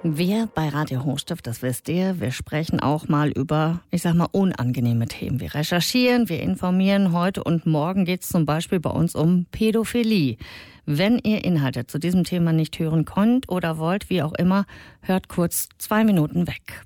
Wir bei Radio Hochstift, das wisst ihr, wir sprechen auch mal über, unangenehme Themen. Wir recherchieren, wir informieren. Heute und morgen geht es zum Beispiel bei uns um Pädophilie. Wenn ihr Inhalte zu diesem Thema nicht hören könnt oder wollt, wie auch immer, hört kurz 2 Minuten weg.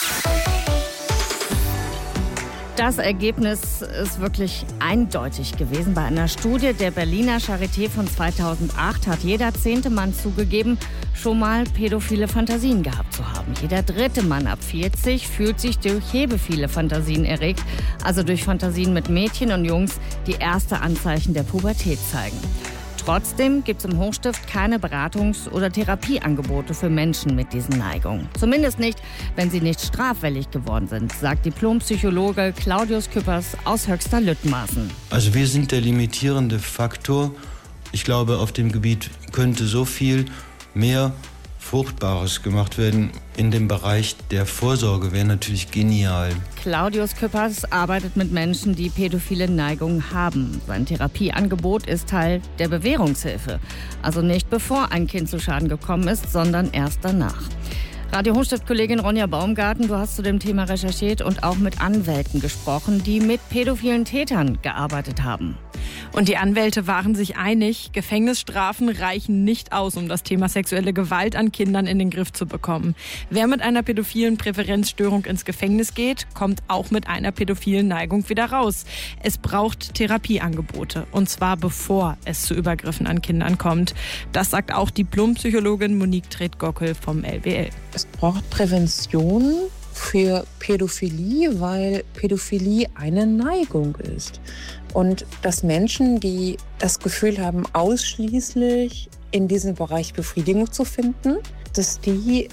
Das Ergebnis ist wirklich eindeutig gewesen. Bei einer Studie der Berliner Charité von 2008 hat jeder 10. Mann zugegeben, schon mal pädophile Fantasien gehabt zu haben. Jeder 3. Mann ab 40 fühlt sich durch hebephile Fantasien erregt, also durch Fantasien mit Mädchen und Jungs, die erste Anzeichen der Pubertät zeigen. Trotzdem gibt es im Hochstift keine Beratungs- oder Therapieangebote für Menschen mit diesen Neigungen. Zumindest nicht, wenn sie nicht straffällig geworden sind, sagt Diplompsychologe Claudius Küppers aus Höxter-Lüttmaßen. Also wir sind der limitierende Faktor. Ich glaube, auf dem Gebiet könnte so viel mehr Fruchtbares gemacht werden. In dem Bereich der Vorsorge wäre natürlich genial. Claudius Küppers arbeitet mit Menschen, die pädophile Neigungen haben. Sein Therapieangebot ist Teil der Bewährungshilfe. Also nicht bevor ein Kind zu Schaden gekommen ist, sondern erst danach. Radio Hochstift-Kollegin Ronja Baumgarten, du hast zu dem Thema recherchiert und auch mit Anwälten gesprochen, die mit pädophilen Tätern gearbeitet haben. Und die Anwälte waren sich einig, Gefängnisstrafen reichen nicht aus, um das Thema sexuelle Gewalt an Kindern in den Griff zu bekommen. Wer mit einer pädophilen Präferenzstörung ins Gefängnis geht, kommt auch mit einer pädophilen Neigung wieder raus. Es braucht Therapieangebote, und zwar bevor es zu Übergriffen an Kindern kommt. Das sagt auch Diplompsychologin Monique Tret-Gockel vom LBL. Es braucht Prävention für Pädophilie, weil Pädophilie eine Neigung ist. Und dass Menschen, die das Gefühl haben, ausschließlich in diesem Bereich Befriedigung zu finden, dass die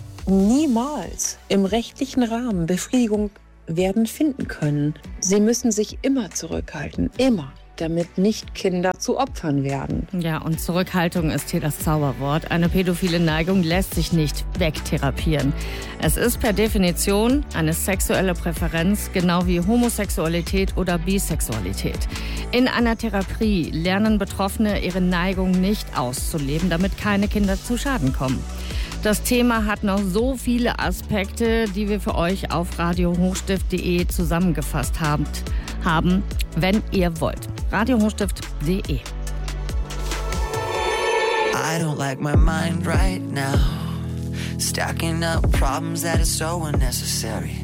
niemals im rechtlichen Rahmen Befriedigung werden finden können. Sie müssen sich immer zurückhalten, immer, damit nicht Kinder zu Opfern werden. Ja, und Zurückhaltung ist hier das Zauberwort. Eine pädophile Neigung lässt sich nicht wegtherapieren. Es ist per Definition eine sexuelle Präferenz, genau wie Homosexualität oder Bisexualität. In einer Therapie lernen Betroffene ihre Neigung nicht auszuleben, damit keine Kinder zu Schaden kommen. Das Thema hat noch so viele Aspekte, die wir für euch auf radiohochstift.de zusammengefasst haben, wenn ihr wollt. radiohochstift.de. I don't like my mind right now. Stacking up problems that are so unnecessary.